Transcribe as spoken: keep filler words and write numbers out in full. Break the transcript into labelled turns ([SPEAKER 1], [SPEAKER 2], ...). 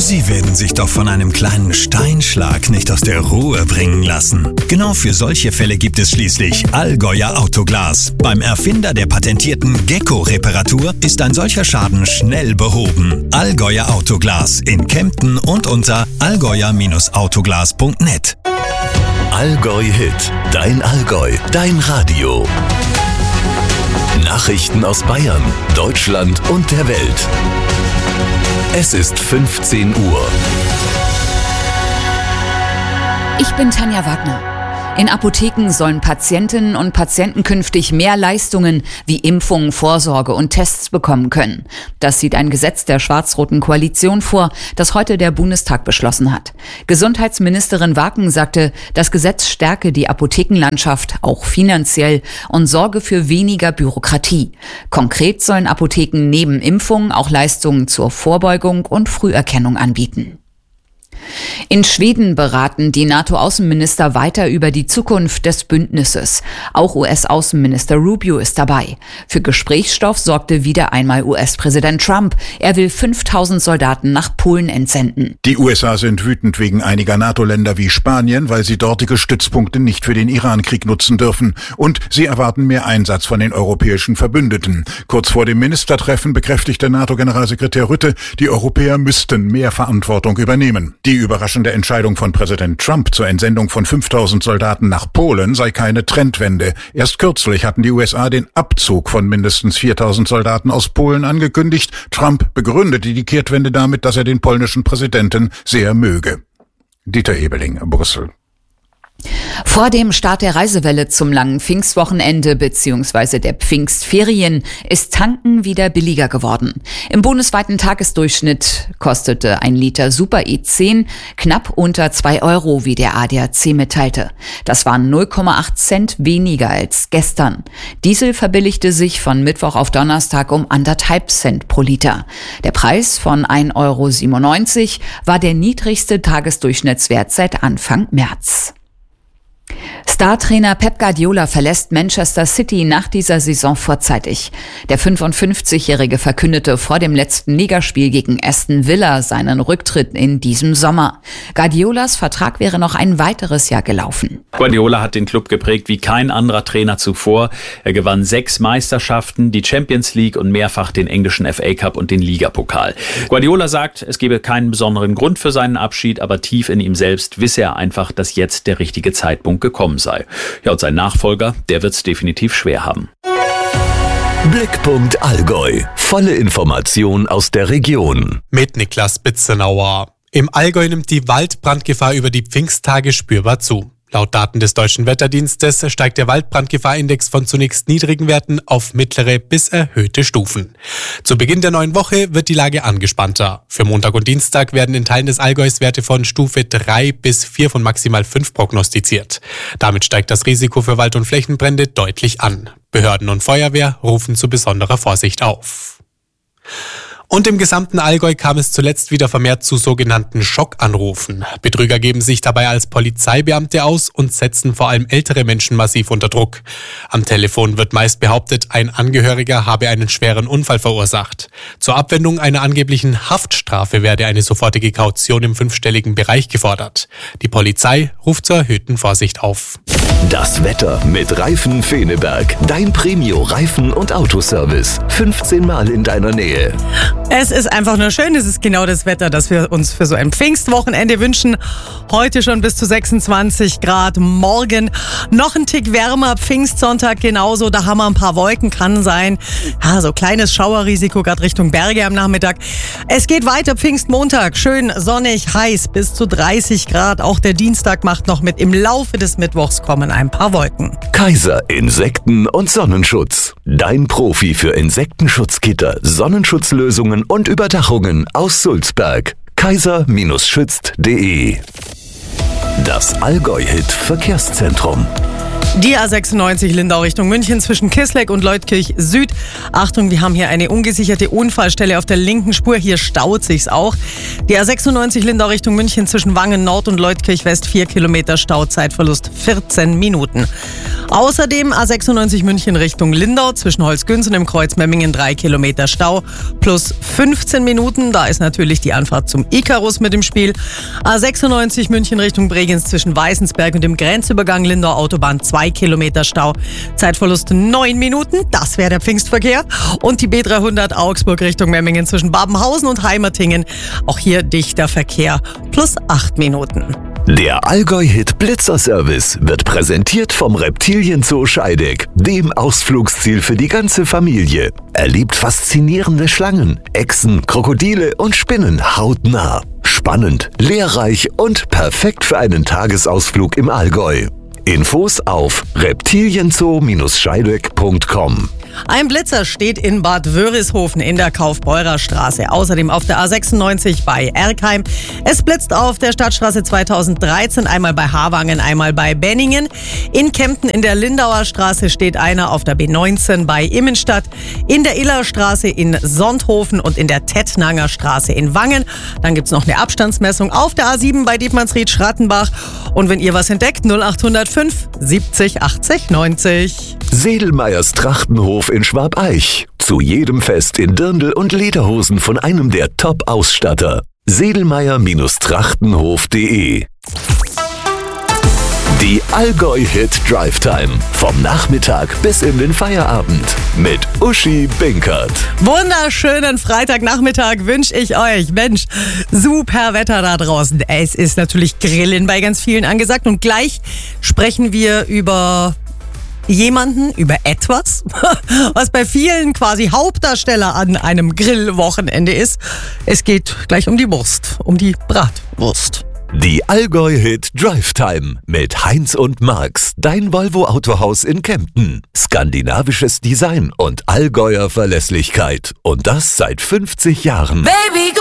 [SPEAKER 1] Sie werden sich doch von einem kleinen Steinschlag nicht aus der Ruhe bringen lassen. Genau für solche Fälle gibt es schließlich Allgäuer Autoglas. Beim Erfinder der patentierten Gecko-Reparatur ist ein solcher Schaden schnell behoben. Allgäuer Autoglas in Kempten und unter allgäuer Autoglas punkt net.
[SPEAKER 2] Allgäu Hit, dein Allgäu, dein Radio. Nachrichten aus Bayern, Deutschland und der Welt. Es ist fünfzehn Uhr.
[SPEAKER 3] Ich bin Tanja Wagner. In Apotheken sollen Patientinnen und Patienten künftig mehr Leistungen wie Impfungen, Vorsorge und Tests bekommen können. Das sieht ein Gesetz der schwarz-roten Koalition vor, das heute der Bundestag beschlossen hat. Gesundheitsministerin Waken sagte, das Gesetz stärke die Apothekenlandschaft auch finanziell und sorge für weniger Bürokratie. Konkret sollen Apotheken neben Impfungen auch Leistungen zur Vorbeugung und Früherkennung anbieten. In Schweden beraten die NATO-Außenminister weiter über die Zukunft des Bündnisses. Auch U S-Außenminister Rubio ist dabei. Für Gesprächsstoff sorgte wieder einmal U S-Präsident Trump. Er will fünftausend Soldaten nach Polen entsenden.
[SPEAKER 4] Die U S A sind wütend wegen einiger NATO-Länder wie Spanien, weil sie dortige Stützpunkte nicht für den Iran-Krieg nutzen dürfen. Und sie erwarten mehr Einsatz von den europäischen Verbündeten. Kurz vor dem Ministertreffen bekräftigte NATO-Generalsekretär Rutte, die Europäer müssten mehr Verantwortung übernehmen. Die überraschende Entscheidung von Präsident Trump zur Entsendung von fünftausend Soldaten nach Polen sei keine Trendwende. Erst kürzlich hatten die U S A den Abzug von mindestens viertausend Soldaten aus Polen angekündigt. Trump begründete die Kehrtwende damit, dass er den polnischen Präsidenten sehr möge. Dieter Ebeling, Brüssel.
[SPEAKER 3] Vor dem Start der Reisewelle zum langen Pfingstwochenende bzw. der Pfingstferien ist Tanken wieder billiger geworden. Im bundesweiten Tagesdurchschnitt kostete ein Liter Super E zehn knapp unter zwei Euro, wie der A D A C mitteilte. Das waren null Komma acht Cent weniger als gestern. Diesel verbilligte sich von Mittwoch auf Donnerstag um anderthalb Cent pro Liter. Der Preis von ein Euro siebenundneunzig war der niedrigste Tagesdurchschnittswert seit Anfang März. Startrainer Pep Guardiola verlässt Manchester City nach dieser Saison vorzeitig. Der fünfundfünfzigjährige verkündete vor dem letzten Ligaspiel gegen Aston Villa seinen Rücktritt in diesem Sommer. Guardiolas Vertrag wäre noch ein weiteres Jahr gelaufen.
[SPEAKER 5] Guardiola hat den Club geprägt wie kein anderer Trainer zuvor. Er gewann sechs Meisterschaften, die Champions League und mehrfach den englischen F A Cup und den Ligapokal. Guardiola sagt, es gebe keinen besonderen Grund für seinen Abschied, aber tief in ihm selbst wisse er einfach, dass jetzt der richtige Zeitpunkt gekommen sei. Ja, und sein Nachfolger, der wird es definitiv schwer haben.
[SPEAKER 2] Blickpunkt Allgäu. Volle Information aus der Region.
[SPEAKER 6] Mit Niklas Bitzenauer. Im Allgäu nimmt die Waldbrandgefahr über die Pfingsttage spürbar zu. Laut Daten des Deutschen Wetterdienstes steigt der Waldbrandgefahrindex von zunächst niedrigen Werten auf mittlere bis erhöhte Stufen. Zu Beginn der neuen Woche wird die Lage angespannter. Für Montag und Dienstag werden in Teilen des Allgäus Werte von Stufe drei bis vier von maximal fünf prognostiziert. Damit steigt das Risiko für Wald- und Flächenbrände deutlich an. Behörden und Feuerwehr rufen zu besonderer Vorsicht auf. Und im gesamten Allgäu kam es zuletzt wieder vermehrt zu sogenannten Schockanrufen. Betrüger geben sich dabei als Polizeibeamte aus und setzen vor allem ältere Menschen massiv unter Druck. Am Telefon wird meist behauptet, ein Angehöriger habe einen schweren Unfall verursacht. Zur Abwendung einer angeblichen Haftstrafe werde eine sofortige Kaution im fünfstelligen Bereich gefordert. Die Polizei ruft zur erhöhten Vorsicht auf.
[SPEAKER 2] Das Wetter mit Reifen Feneberg. Dein Premio-Reifen- und Autoservice. fünfzehn Mal in deiner Nähe.
[SPEAKER 7] Es ist einfach nur schön. Es ist genau das Wetter, das wir uns für so ein Pfingstwochenende wünschen. Heute schon bis zu sechsundzwanzig Grad. Morgen noch ein Tick wärmer. Pfingstsonntag genauso. Da haben wir ein paar Wolken, kann sein. Ja, so kleines Schauerrisiko gerade Richtung Berge am Nachmittag. Es geht weiter. Pfingstmontag. Schön sonnig, heiß bis zu dreißig Grad. Auch der Dienstag macht noch mit. Im Laufe des Mittwochs kommen ein paar Wolken.
[SPEAKER 2] Kaiser Insekten- und Sonnenschutz. Dein Profi für Insektenschutzgitter, Sonnenschutzlösungen und Überdachungen aus Sulzberg. kaiser schützt punkt de. Das Allgäu-Hit Verkehrszentrum.
[SPEAKER 7] Die A sechsundneunzig Lindau Richtung München zwischen Kisleck und Leutkirch Süd. Achtung, wir haben hier eine ungesicherte Unfallstelle auf der linken Spur. Hier staut sich's auch. Die A sechsundneunzig Lindau Richtung München zwischen Wangen Nord und Leutkirch West. vier Kilometer Stau, Zeitverlust vierzehn Minuten. Außerdem A sechsundneunzig München Richtung Lindau zwischen Holzgünsen im Kreuz Memmingen drei Kilometer Stau plus fünfzehn Minuten. Da ist natürlich die Anfahrt zum Ikarus mit im Spiel. A sechsundneunzig München Richtung Bregenz zwischen Weißensberg und dem Grenzübergang Lindau Autobahn zwei Kilometer Stau. Zeitverlust neun Minuten. Das wäre der Pfingstverkehr. Und die B dreihundert Augsburg Richtung Memmingen zwischen Babenhausen und Heimertingen. Auch hier dichter Verkehr plus acht Minuten.
[SPEAKER 2] Der Allgäu-Hit Blitzer-Service wird präsentiert vom Reptilienzoo Scheideck, dem Ausflugsziel für die ganze Familie. Erlebt faszinierende Schlangen, Echsen, Krokodile und Spinnen hautnah. Spannend, lehrreich und perfekt für einen Tagesausflug im Allgäu. Infos auf reptilienzoo Scheideck punkt com.
[SPEAKER 7] Ein Blitzer steht in Bad Wörishofen in der Kaufbeurer Straße. Außerdem auf der A sechsundneunzig bei Erkheim. Es blitzt auf der Stadtstraße zweitausenddreizehn, einmal bei Havangen, einmal bei Benningen. In Kempten in der Lindauer Straße steht einer auf der B neunzehn bei Immenstadt. In der Illerstraße in Sonthofen und in der Tettnanger Straße in Wangen. Dann gibt's noch eine Abstandsmessung auf der A sieben bei Dietmannsried-Schrattenbach. Und wenn ihr was entdeckt, null acht null fünf siebzig achtzig neunzig.
[SPEAKER 2] Sedelmeyers Trachtenhof in Schwabeich. Zu jedem Fest in Dirndl und Lederhosen von einem der Top-Ausstatter. sedelmeyer Trachtenhof punkt de. Die Allgäu-Hit Drive Time. Vom Nachmittag bis in den Feierabend. Mit Uschi Binkert.
[SPEAKER 7] Wunderschönen Freitagnachmittag wünsche ich euch. Mensch, super Wetter da draußen. Es ist natürlich Grillen bei ganz vielen angesagt. Und gleich sprechen wir über jemanden, über etwas, was bei vielen quasi Hauptdarsteller an einem Grillwochenende ist. Es geht gleich um die Wurst, um die Bratwurst.
[SPEAKER 2] Die Allgäu-Hit Drive Time mit Heinz und Marx, dein Volvo-Autohaus in Kempten. Skandinavisches Design und Allgäuer Verlässlichkeit. Und das seit fünfzig Jahren.
[SPEAKER 8] Baby,